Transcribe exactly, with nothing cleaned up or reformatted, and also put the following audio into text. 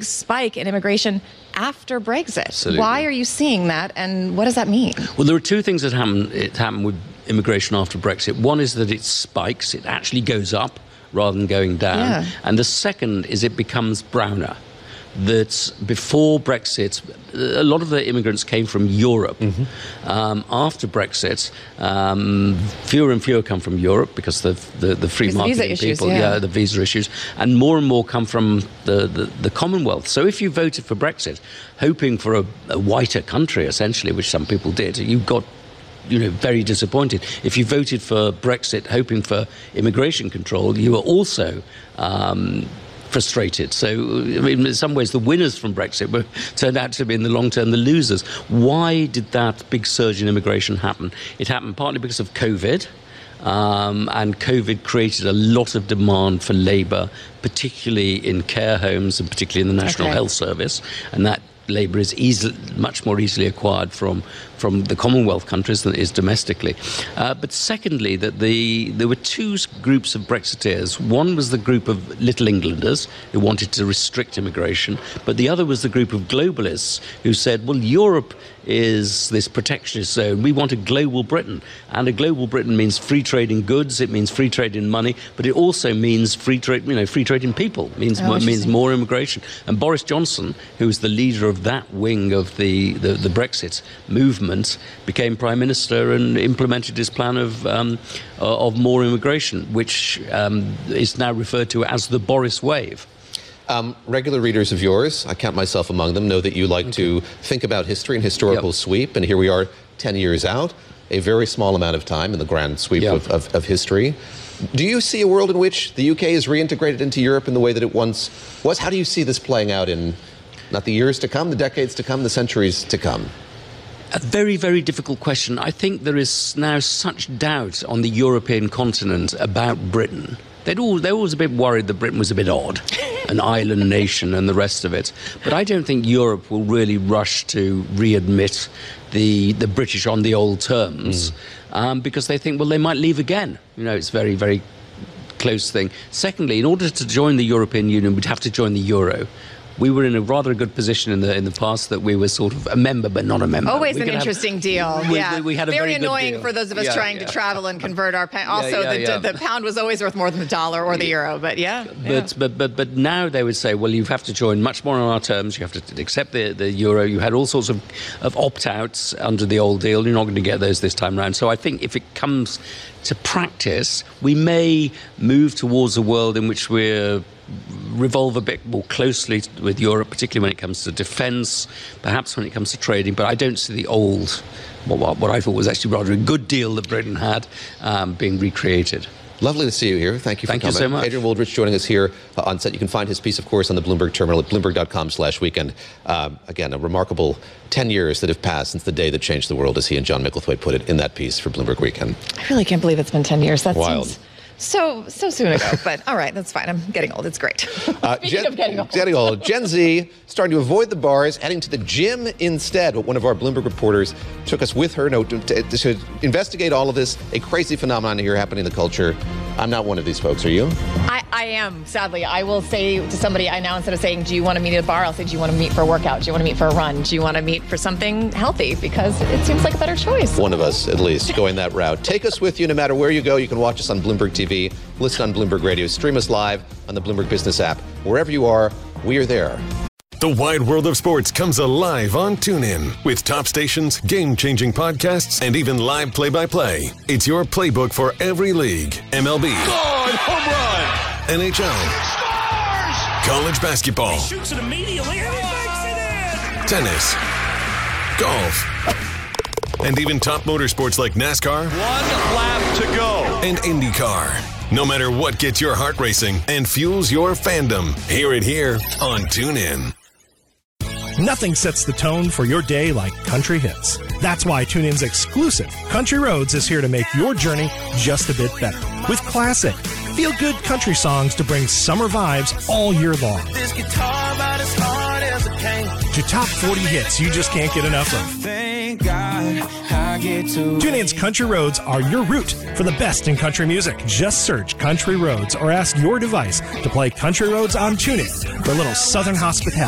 big spike in immigration after Brexit. Absolutely. Why are you seeing that, and what does that mean? Well, there are two things that happen. It happened with immigration after Brexit. One is that it spikes; it actually goes up rather than going down. Yeah. And the second is it becomes browner. That before Brexit, a lot of the immigrants came from Europe. Mm-hmm. Um, after Brexit, um, fewer and fewer come from Europe because the the, the free market the visa people, issues, yeah. yeah, the visa issues, and more and more come from the, the, the Commonwealth. So if you voted for Brexit, hoping for a, a whiter country, essentially, which some people did, you got you know, very disappointed. If you voted for Brexit, hoping for immigration control, you were also Um, frustrated. So, I mean, in some ways, the winners from Brexit were turned out to be, in the long term, the losers. Why did that big surge in immigration happen? It happened partly because of COVID, um, and COVID created a lot of demand for labour, particularly in care homes and particularly in the National Okay. Health Service, and that labour is easily, much more easily acquired from from the Commonwealth countries than it is domestically. Uh, but secondly, that the there were two groups of Brexiteers. One was the group of Little Englanders who wanted to restrict immigration, but the other was the group of globalists who said, well, Europe is this protectionist zone. We want a global Britain. And a global Britain means free trade in goods, it means free trade in money, but it also means free trade, you know, free trade in people, means, Oh, more, means interesting. more immigration. And Boris Johnson, who was the leader of that wing of the, the, the Brexit movement, became Prime Minister and implemented his plan of, um, of more immigration, which um, is now referred to as the Boris wave. Um, regular readers of yours, I count myself among them, know that you like to think about history and historical Yep. sweep, and here we are ten years out, a very small amount of time in the grand sweep Yep. of, of, of history. Do you see a world in which the U K is reintegrated into Europe in the way that it once was? How do you see this playing out in not the years to come, the decades to come, the centuries to come? A very, very difficult question. I think there is now such doubt on the European continent about Britain. They'd all, they're always a bit worried that Britain was a bit odd, an island nation and the rest of it. But I don't think Europe will really rush to readmit the, the British on the old terms, mm. um, because they think, well, they might leave again. You know, it's very, very close thing. Secondly, in order to join the European Union, we'd have to join the euro. We were in a rather good position in the in the past that we were sort of a member but not a member. Always we an interesting have, deal. We, yeah, we, we had a very, very good annoying deal. for those of us yeah, trying yeah. to travel and convert our pound. Also, yeah, yeah, the, yeah. the pound was always worth more than the dollar or the euro. But yeah, But, yeah. but but but now they would say, well, you have to join much more on our terms. You have to accept the, the euro. You had all sorts of, of opt-outs under the old deal. You're not going to get those this time round. So I think if it comes to practice, we may move towards a world in which we're revolve a bit more closely with Europe, particularly when it comes to defence, perhaps when it comes to trading. But I don't see the old, what, what I thought was actually rather a good deal that Britain had, um, being recreated. Lovely to see you here. Thank you for Thank coming. you so much. Adrian Wooldridge joining us here uh, on set. You can find his piece, of course, on the Bloomberg terminal at bloomberg.com slash weekend. Um, again, a remarkable ten years that have passed since the day that changed the world, as he and John Micklethwaite put it in that piece for Bloomberg Weekend. I really can't believe it's been ten years. That Wild. seems so so soon ago. But all right, that's fine. I'm getting old. It's great. Uh, Speaking Gen, of getting old. getting old. Gen Z starting to avoid the bars, heading to the gym instead. But one of our Bloomberg reporters took us with her no, to, to, to investigate all of this, a crazy phenomenon here happening in the culture. I'm not one of these folks. Are you? I, I am, sadly. I will say to somebody, I now, instead of saying, do you want to meet at a bar, I'll say, do you want to meet for a workout? Do you want to meet for a run? Do you want to meet for something healthy? Because it seems like a better choice. One of us, at least, going that route. Take us with you no matter where you go. You can watch us on Bloomberg T V, listen on Bloomberg Radio, stream us live on the Bloomberg Business app. Wherever you are, we are there. The wide world of sports comes alive on TuneIn with top stations, game-changing podcasts, and even live play-by-play. It's your playbook for every league. M L B. God, home run! N H L. Scores! College basketball. He shoots it immediately and he makes it in! Tennis. Golf. And even top motorsports like NASCAR. One lap to go. And IndyCar. No matter what gets your heart racing and fuels your fandom, hear it here on TuneIn. Nothing sets the tone for your day like country hits. That's why TuneIn's exclusive Country Roads is here to make your journey just a bit better. With classic, feel-good country songs to bring summer vibes all year long. This guitar about as hard as it came. To top forty hits you just can't get enough of. Thank God I get to. TuneIn's Country Roads are your route for the best in country music. Just search Country Roads or ask your device to play Country Roads on TuneIn for a little southern hospitality.